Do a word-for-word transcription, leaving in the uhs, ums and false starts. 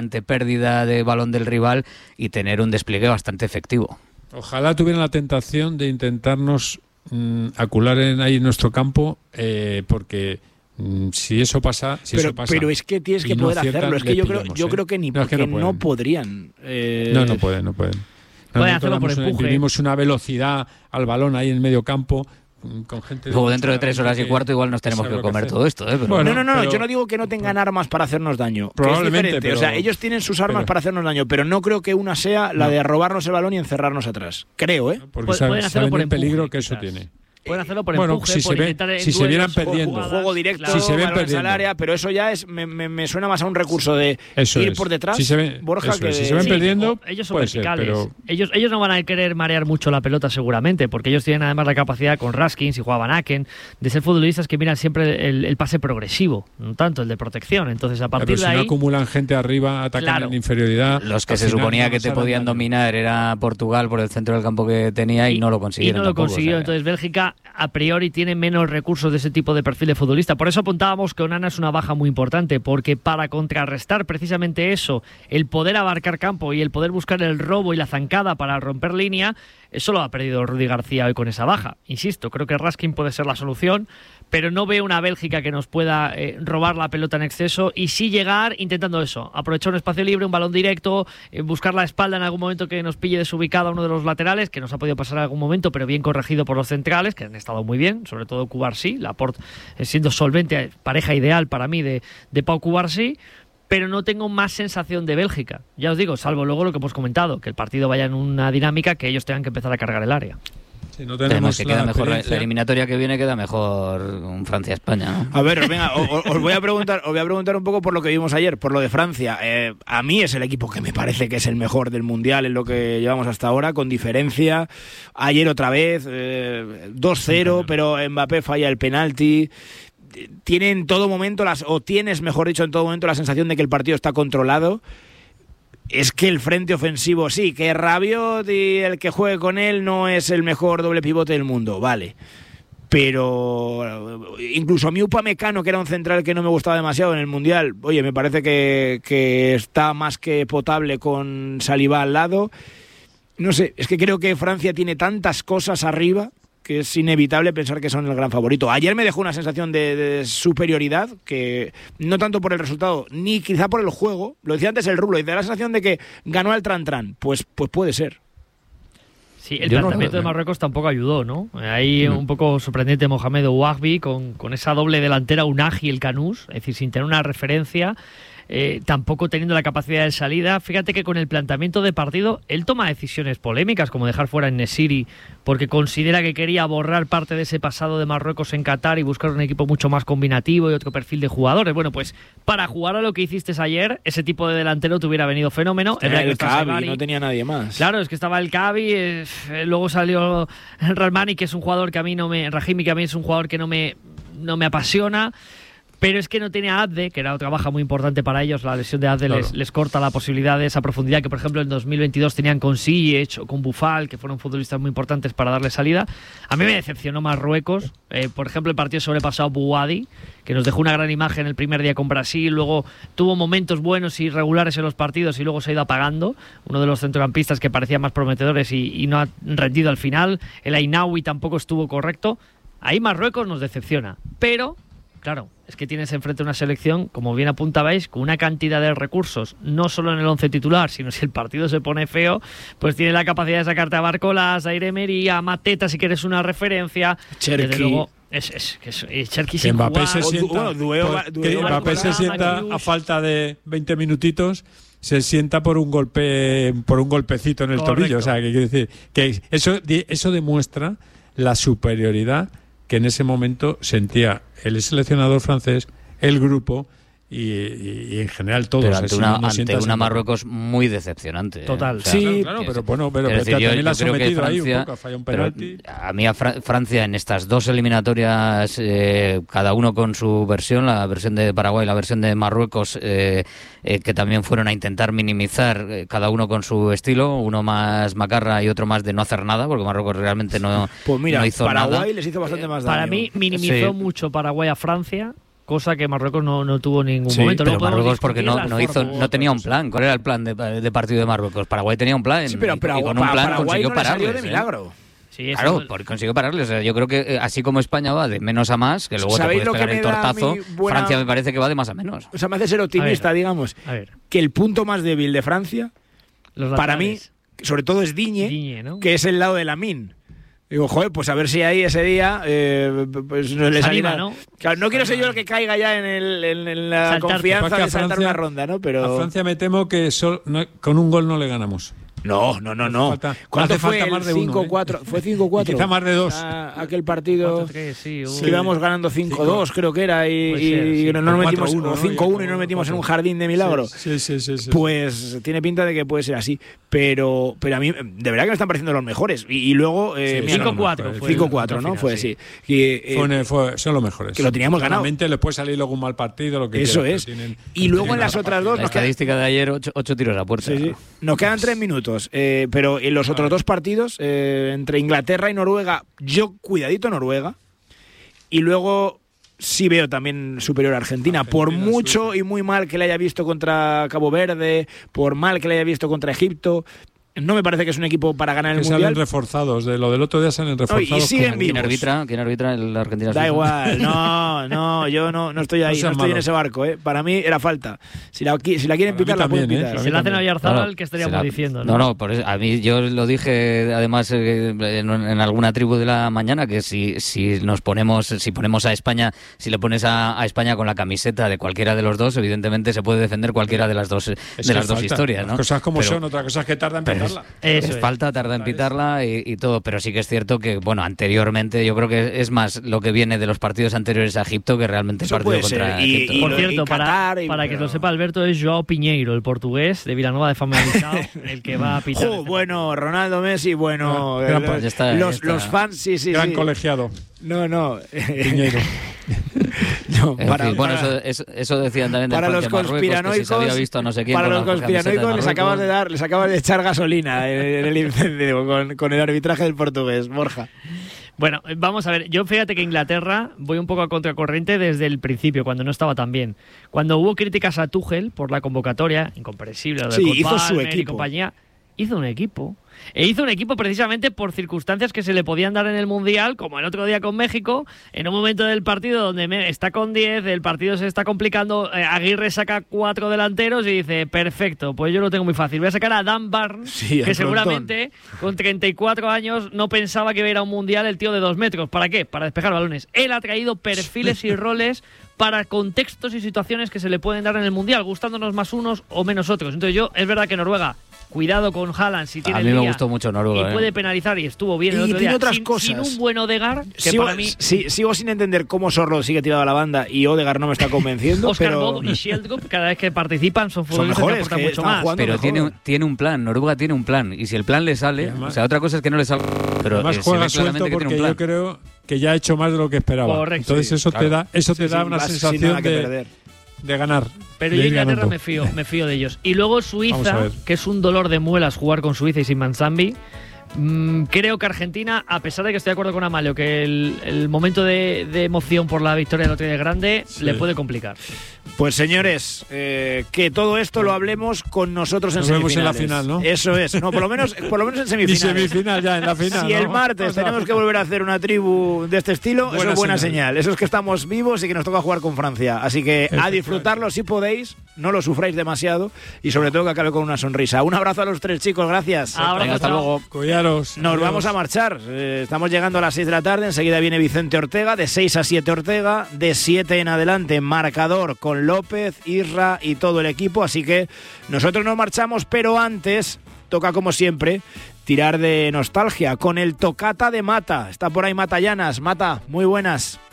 pérdida de balón del rival y tener un despliegue bastante efectivo. Ojalá tuvieran la tentación de intentarnos mmm, acular en, ahí en nuestro campo, eh, porque mmm, si eso pasa, si pero, eso pasa, pero es que tienes que no poder aciertan, hacerlo. Es que yo pillamos, creo, yo ¿eh? creo que ni no, porque es que no, no podrían. Eh... No, no pueden, no pueden. Pueden hacerlo por empuje. Imprimimos una velocidad al balón ahí en el medio campo. Con gente Luego dentro de tres horas y cuarto igual nos tenemos que comer todo esto, ¿eh? Pero bueno, no, no, no, pero, yo no digo que no tengan armas para hacernos daño. Probablemente, que es pero, o sea, ellos tienen sus armas pero, para hacernos daño, pero no creo que una sea la no. de robarnos el balón y encerrarnos atrás. Creo, ¿eh? Porque saben, pueden hacerlo saben por el peligro empuje, que eso quizás. tiene. Pueden hacerlo por bueno, empuje, si por se, intentar ve, si se vieran perdiendo, jugadas, juego directo, claro. si se ven balones al área, pero eso ya es me, me, me suena más a un recurso de eso ir es. por detrás. Si se ven, Borja, que es. de... si se ven sí, perdiendo, ellos son ser, verticales. pero... ellos, ellos no van a querer marear mucho la pelota seguramente, porque ellos tienen además la capacidad con Raskins y jugaban Aken de ser futbolistas que miran siempre el, el pase progresivo, no tanto el de protección. Entonces a partir pero de si ahí no acumulan gente arriba, atacan claro. en inferioridad. Los que se suponía que te podían daño. dominar era Portugal por el centro del campo que tenía y, y no lo consiguieron. Y no lo tampoco, consiguió. O sea, entonces Bélgica a priori tiene menos recursos de ese tipo de perfil de futbolista. Por eso apuntábamos que Onana es una baja muy importante, porque para contrarrestar precisamente eso, el poder abarcar campo y el poder buscar el robo y la zancada para romper línea, eso lo ha perdido Rudi García hoy con esa baja. Insisto, creo que Raskin puede ser la solución, pero no veo una Bélgica que nos pueda eh, robar la pelota en exceso y sí llegar intentando eso, aprovechar un espacio libre, un balón directo, eh, buscar la espalda en algún momento que nos pille desubicado a uno de los laterales, que nos ha podido pasar en algún momento, pero bien corregido por los centrales, que han estado muy bien, sobre todo Cubarsí, Laporte eh, siendo solvente, pareja ideal para mí de, de Pau Cubarsí, pero no tengo más sensación de Bélgica. Ya os digo, salvo luego lo que hemos comentado, que el partido vaya en una dinámica que ellos tengan que empezar a cargar el área. Si no tenemos que queda mejor la eliminatoria que viene, queda mejor un Francia-España, ¿no? A ver, venga, os, os voy a preguntar, os voy a preguntar un poco por lo que vimos ayer, por lo de Francia. Eh, a mí es el equipo que me parece que es el mejor del mundial en lo que llevamos hasta ahora, con diferencia. Ayer otra vez eh, dos cero, pero Mbappé falla el penalti. Tiene en todo momento las, o tienes, mejor dicho, en todo momento la sensación de que el partido está controlado. Es que el frente ofensivo sí, que Rabiot y el que juegue con él no es el mejor doble pivote del mundo, vale. Pero incluso a mí Upamecano, que era un central que no me gustaba demasiado en el Mundial, oye, me parece que, que está más que potable con Saliba al lado. No sé, es que creo que Francia tiene tantas cosas arriba que es inevitable pensar que son el gran favorito. Ayer me dejó una sensación de, de superioridad, que no tanto por el resultado, ni quizá por el juego. Lo decía antes el Rulo, y da la sensación de que ganó al Tran-Tran. Pues, pues puede ser. Sí, el Yo planteamiento no, de Marruecos tampoco ayudó, ¿no? Ahí no. un poco sorprendente Mohamed Ouahbi con, con esa doble delantera Unagi y el Canús, es decir, sin tener una referencia. Eh, tampoco teniendo la capacidad de salida. Fíjate que con el planteamiento de partido él toma decisiones polémicas, como dejar fuera a Nesiri porque considera que quería borrar parte de ese pasado de Marruecos en Qatar y buscar un equipo mucho más combinativo y otro perfil de jugadores. Bueno, pues para jugar a lo que hiciste ayer, ese tipo de delantero te hubiera venido fenómeno. Era el Cavi, no tenía nadie más. Claro, es que estaba el Cavi, eh, luego salió el Rahmani, que es un jugador que a mí no me... Rahimi, que a mí es un jugador que no me, no me apasiona. Pero es que no tiene a Abde, que era otra baja muy importante para ellos. La lesión de Abde claro. les, les corta la posibilidad de esa profundidad que, por ejemplo, en dos mil veintidós tenían con Ziyech o con Boufal, que fueron futbolistas muy importantes para darle salida. A mí me decepcionó Marruecos. Eh, por ejemplo, el partido sobrepasado Bouhaddi, que nos dejó una gran imagen el primer día con Brasil. Luego tuvo momentos buenos y regulares en los partidos y luego se ha ido apagando. Uno de los centrocampistas que parecían más prometedores y, y no ha rendido al final. El Ainaoui tampoco estuvo correcto. Ahí Marruecos nos decepciona. Pero... claro, es que tienes enfrente una selección, como bien apuntabais, con una cantidad de recursos, no solo en el once titular, sino si el partido se pone feo, pues tiene la capacidad de sacarte a Barcolas, a Emery, a Mateta, si quieres una referencia. Cherki. Desde luego, es, es, es, es Cherki que sin Mbappé jugar. se sienta, bueno, dueo, dueo, que Mbappé se sienta a falta de veinte minutitos, se sienta por un golpe, por un golpecito en el Correcto. tobillo. O sea, que quiere decir que eso, eso demuestra la superioridad que en ese momento sentía el seleccionador francés, el grupo y, y, y en general todos. Pero ante o sea, una, si no ante una Marruecos muy decepcionante. Total. ¿eh? O sea, sí, que, claro, pero bueno, pero, pero decir, también yo, la ha yo creo que sometido Francia, ahí un poco, ha fallado un penalti. A mí a Fra- Francia en estas dos eliminatorias, eh, cada uno con su versión, la versión de Paraguay y la versión de Marruecos, eh, eh, que también fueron a intentar minimizar, eh, cada uno con su estilo, uno más macarra y otro más de no hacer nada, porque Marruecos realmente no, pues mira, no hizo Paraguay nada. les hizo bastante más daño. Para mí minimizó Sí. mucho Paraguay a Francia cosa que Marruecos no, no tuvo en ningún Sí, momento. Pero No podemos Marruecos porque discutir no, las no hizo, formas, no tenía un cosas. plan. ¿Cuál era el plan de, de partido de Marruecos? Paraguay tenía un plan Sí, pero, y- pero y con un pa- plan Paraguay consiguió no le salió pararles. de ¿eh? milagro. Sí, eso Claro, no- porque consiguió pararles. O sea, yo creo que eh, así como España va de menos a más, que luego te ¿Sabéis puedes lo que pegar me el da a tortazo, mí buena- Francia me parece que va de más a menos. O sea, me hace ser optimista, A ver. digamos, A ver, que el punto más débil de Francia, los para mí, laterales. sobre todo es Digne, Digne, ¿no? que es el lado de Lamine. Digo, joder, pues a ver si ahí ese día eh, pues no les Se anima, anima. ¿no? Claro, no quiero ser yo el que caiga ya en, el, en, en la Saltar. confianza Porque a de saltar Francia- una ronda, ¿no? A Pero Francia me temo que sol- no- con un gol no le ganamos. no, no, no, no. Hace falta- ¿Cuánto hace fue falta el más de uno, cinco ¿eh? cuatro? Fue cinco cuatro. Y quizá más de dos. Ah, aquel partido cuatro tres, sí, que uy. íbamos ganando cinco dos, creo que era, y, Puede ser, y sí. no nos O metimos, cuatro uno, o ¿no? cinco uno y Ya nos metimos en un cuatro. jardín de milagro. Sí, sí, sí, sí. Pues tiene pinta de que puede ser así. Pero, pero a mí, de verdad que me están pareciendo los mejores. Y, y luego, eh, Sí, mira, son cinco cuatro los mejores. fue cinco el cuatro, ¿no? final, Fue sí. así. Y, eh, Fue un- fue- son los mejores. que lo teníamos ganado. Solamente les puede salir luego un mal partido, lo que Eso quieras, es. pero tienen- Y luego tienen en las una otras dos La nos queda- estadística de ayer, ocho, ocho tiros a puerta. Sí, sí. Nos quedan tres minutos, eh, pero en los otros dos partidos, eh, entre Inglaterra y Noruega, yo cuidadito Noruega, y luego sí veo también superior a Argentina, Argentina, por mucho Suiza. y muy mal que le haya visto contra Cabo Verde, por mal que le haya visto contra Egipto. No me parece que es un equipo para ganar que el salen Mundial. reforzados. De lo del otro día salen reforzados. siguen como- vivos. ¿Quién arbitra? ¿Quién arbitra el Argentina? Da igual, no, no, yo no, no estoy ahí, No no, seas estoy en malo. ese barco, ¿eh? Para mí era falta. Si la, qui- si la quieren Para mí pitar, la pueden también, ¿eh? pitar. Para Se mí la hacen a también. Villarzábal, Claro, que estaríamos será- diciendo. No, no, por eso, a mí yo lo dije además eh, en, en alguna tribu de la mañana, que si, si nos ponemos, si ponemos a España, si le pones a, a España con la camiseta de cualquiera de los dos, evidentemente se puede defender cualquiera de las dos, Es de que las dos falta. historias, ¿no? Las cosas como Pero- son, otra cosa es que tarda en pero es- petarla. Eso es es. falta, tarda en pitarla y, y todo, pero sí que es cierto que, bueno, anteriormente yo creo que es más lo que viene de los partidos anteriores a Egipto que realmente el Eso partido puede ser, contra y- Egipto. y- Por lo- cierto, para, Qatar y- para que pero- lo sepa Alberto, es Joao Piñeiro, el portugués de Vilanova de Famalicão, el que va a pitar. Jo, este bueno, Ronaldo, Messi, bueno, Ah, gran eh, pa- los, ya está, ya los, está. los fans, sí, sí, Gran sí. colegiado. No, no. Piñeiro. No, En para, fin, bueno, para- eso, eso, eso decían también de para los Francia, Marruecos, que si se conspiranoicos, había visto a no sé quién para con los la camiseta de conspiranoicos les acabas de Marruecos. dar, les acabas de echar gasolina en el incendio con, con el arbitraje del portugués, Borja. Bueno, vamos a ver, yo fíjate que Inglaterra voy un poco a contracorriente desde el principio, cuando no estaba tan bien. Cuando hubo críticas a Tuchel por la convocatoria, incomprensible, lo de Sí, Cole hizo su Palmer y equipo. compañía, hizo un equipo. E hizo un equipo precisamente por circunstancias que se le podían dar en el Mundial, como el otro día con México, en un momento del partido donde me- está con diez, el partido se está complicando, eh, Aguirre saca cuatro delanteros y dice, perfecto, pues yo lo tengo muy fácil, voy a sacar a Dan Barnes, Sí, el que frontón. seguramente con treinta y cuatro años no pensaba que iba a ir a un Mundial el tío de dos metros. ¿Para qué? Para despejar balones. Él ha traído perfiles y roles para contextos y situaciones que se le pueden dar en el Mundial, gustándonos más unos o menos otros. Entonces yo, es verdad que Noruega, cuidado con Haaland si tiene A el mí me día gustó mucho Noruega. y eh. puede penalizar, y estuvo bien el Y otro tiene día, otras sin, cosas. sin un buen Odegaard, que Sigo, para mí sí, sigo sin entender cómo Sorlo sigue tirado a la banda y Odegaard no me está convenciendo. Oscar pero... Bob y Sheldrup, cada vez que participan, son Son futbolistas que mejores, aportan que mucho están más. jugando Pero mejor. tiene, un- tiene un plan, Noruega tiene un plan. Y si el plan le sale, Y además- o sea, otra cosa es que no le salga. Pero Además eh, se juega ve claramente suelto que porque tiene un yo plan. creo que ya ha hecho más de lo que esperaba. Correcto, Entonces sí, eso claro. te da, eso te Sí, da sí, una vas sin sensación nada que de, perder. de ganar. Pero de yo ir Inglaterra ganando. me fío, me fío de ellos. Y luego Vamos a Suiza, ver. que es un dolor de muelas jugar con Suiza y sin Manzambi. Mm, creo que Argentina, a pesar de que estoy de acuerdo con Amalio, que el, el momento de, de emoción por la victoria del otro día es grande, Sí. le puede complicar. Pues señores, eh, que todo esto lo hablemos con nosotros en Nos vemos en la semifinales. final, ¿no? Eso es, no, por lo menos, por lo menos en Ni semifinales. semifinal ya en la final. Si el ¿no? martes Vamos a- tenemos que volver a hacer una tribu de este estilo, eso Buena es buena señal. señal. Eso es que estamos vivos y que nos toca jugar con Francia. Así que a Efectivamente. disfrutarlo si podéis, no lo sufráis demasiado y sobre todo que acabe con una sonrisa. Un abrazo a los tres chicos, gracias. Abrazo, Venga, hasta chao. luego. Cuidaros. Nos Adiós. vamos a marchar. Eh, estamos llegando a las seis de la tarde. Enseguida viene Vicente Ortega. De seis a siete Ortega. De siete en adelante marcador con López, Isra y todo el equipo. Así que nosotros nos marchamos, pero antes toca, como siempre, tirar de nostalgia con el Tocata de Mata. Está por ahí Mata Llanas. Mata, muy buenas.